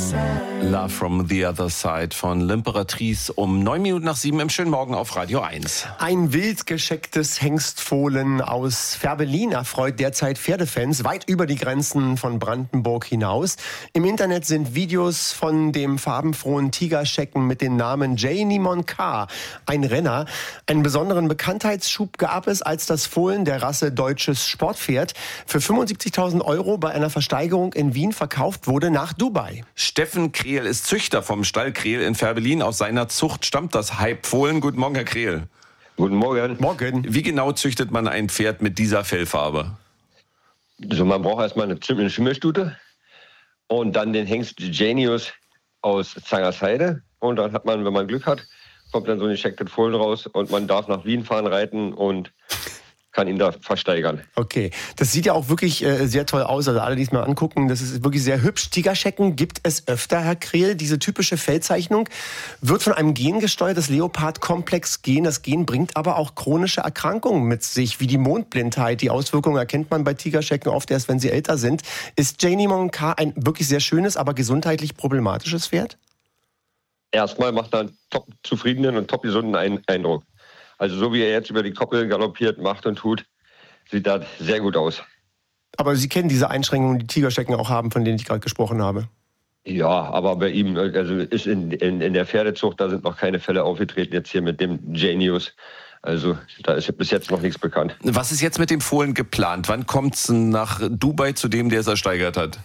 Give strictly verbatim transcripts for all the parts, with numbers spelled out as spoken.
Love from the Other Side von L'Imperatrice um neun Minuten nach sieben im schönen Morgen auf Radio eins. Ein wild geschecktes Hengstfohlen aus Färbelin erfreut derzeit Pferdefans weit über die Grenzen von Brandenburg hinaus. Im Internet sind Videos von dem farbenfrohen Tigerschecken mit dem Namen Janimon K. Ein Renner. Einen besonderen Bekanntheitsschub gab es, als das Fohlen der Rasse deutsches Sportpferd für fünfundsiebzigtausend Euro bei einer Versteigerung in Wien verkauft wurde nach Dubai. Steffen Krehl ist Züchter vom Stall Krehl in Färbelin. Aus seiner Zucht stammt das Hype-Fohlen. Guten Morgen, Herr Krehl. Guten Morgen. Morgen. Wie genau züchtet man ein Pferd mit dieser Fellfarbe? Also man braucht erstmal eine, eine Schimmelstute und dann den Hengst Genius aus Zangersheide. Und dann hat man, wenn man Glück hat, kommt dann so ein geschecktes Fohlen raus und man darf nach Wien fahren, reiten und kann ihn da versteigern. Okay, das sieht ja auch wirklich äh, sehr toll aus. Also alle, die es mal angucken, das ist wirklich sehr hübsch. Tigerschecken gibt es öfter, Herr Krehl. Diese typische Fellzeichnung wird von einem Gen gesteuert, das Leopard-Komplex-Gen. Das Gen bringt aber auch chronische Erkrankungen mit sich, wie die Mondblindheit. Die Auswirkungen erkennt man bei Tigerschecken oft erst, wenn sie älter sind. Ist Janimon K. ein wirklich sehr schönes, aber gesundheitlich problematisches Pferd? Erstmal macht er einen top zufriedenen und top gesunden Eindruck. Also so wie er jetzt über die Koppel galoppiert, macht und tut, sieht das sehr gut aus. Aber Sie kennen diese Einschränkungen, die Tigerschecken auch haben, von denen ich gerade gesprochen habe? Ja, aber bei ihm, also ist in, in, in der Pferdezucht, da sind noch keine Fälle aufgetreten, jetzt hier mit dem Genius. Also da ist bis jetzt noch nichts bekannt. Was ist jetzt mit dem Fohlen geplant? Wann kommt es nach Dubai zu dem, der es ersteigert hat?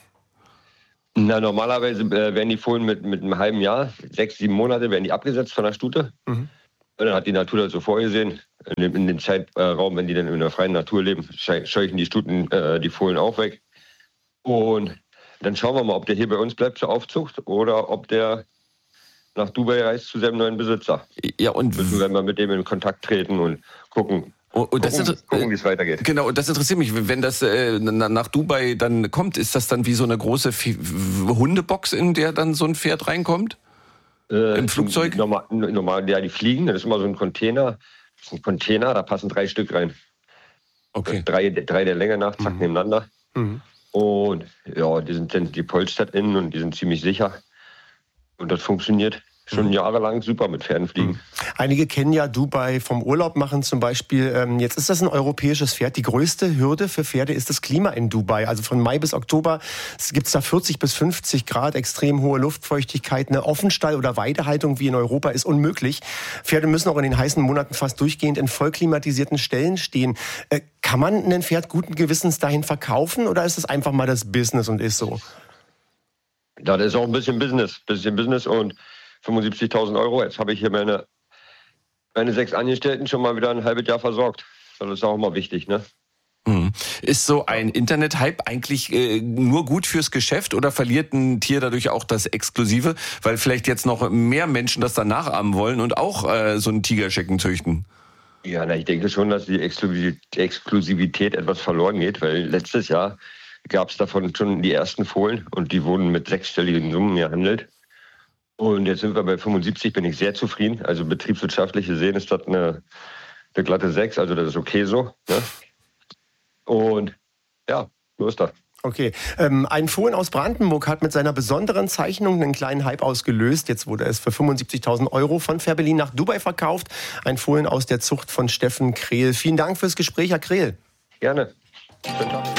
Na, normalerweise äh, werden die Fohlen mit, mit einem halben Jahr, sechs, sieben Monate, werden die abgesetzt von der Stute. Mhm. Und dann hat die Natur das so vorgesehen. In dem, in dem Zeitraum, wenn die dann in der freien Natur leben, scheuchen die Stuten äh, die Fohlen auch weg. Und dann schauen wir mal, ob der hier bei uns bleibt zur Aufzucht oder ob der nach Dubai reist zu seinem neuen Besitzer. Ja, und müssen wir mal mit dem in Kontakt treten und gucken. Und, und das gucken, inter- gucken, wie es weitergeht. Genau, und das interessiert mich. Wenn das äh, nach Dubai dann kommt, ist das dann wie so eine große F- Hundebox, in der dann so ein Pferd reinkommt? Äh, Im Flugzeug? Normal, normal, ja, die fliegen. Das ist immer so ein Container. Das ist ein Container, da passen drei Stück rein. Okay. Drei, drei der Länge nach, zack, mhm. nebeneinander. Mhm. Und ja, die sind dann die polstert innen und die sind ziemlich sicher. Und das funktioniert schon jahrelang super mit Pferden fliegen. Einige kennen ja Dubai vom Urlaub machen zum Beispiel. Ähm, jetzt ist das ein europäisches Pferd. Die größte Hürde für Pferde ist das Klima in Dubai. Also von Mai bis Oktober gibt es da vierzig bis fünfzig Grad, extrem hohe Luftfeuchtigkeit. Eine Offenstall- oder Weidehaltung wie in Europa ist unmöglich. Pferde müssen auch in den heißen Monaten fast durchgehend in voll klimatisierten Ställen stehen. Äh, kann man ein Pferd guten Gewissens dahin verkaufen oder ist es einfach mal das Business und ist so? Das ist auch ein bisschen Business. Bisschen Business und fünfundsiebzigtausend Euro. Jetzt habe ich hier meine, meine sechs Angestellten schon mal wieder ein halbes Jahr versorgt. Das ist auch mal wichtig, ne? Ist so ein Internet-Hype eigentlich äh, nur gut fürs Geschäft oder verliert ein Tier dadurch auch das Exklusive, weil vielleicht jetzt noch mehr Menschen das dann nachahmen wollen und auch äh, so einen Tigerschecken züchten? Ja, na, ich denke schon, dass die Exklusivität etwas verloren geht, weil letztes Jahr gab es davon schon die ersten Fohlen und die wurden mit sechsstelligen Summen gehandelt. Und jetzt sind wir bei fünfundsiebzig, bin ich sehr zufrieden. Also betriebswirtschaftlich gesehen ist das eine, eine glatte sechs, also das ist okay so. Ne? Und ja, so ist das. Okay, ähm, ein Fohlen aus Brandenburg hat mit seiner besonderen Zeichnung einen kleinen Hype ausgelöst. Jetzt wurde es für fünfundsiebzigtausend Euro von Färbelin nach Dubai verkauft. Ein Fohlen aus der Zucht von Steffen Krehl. Vielen Dank fürs Gespräch, Herr Krehl. Gerne. Schönen Tag.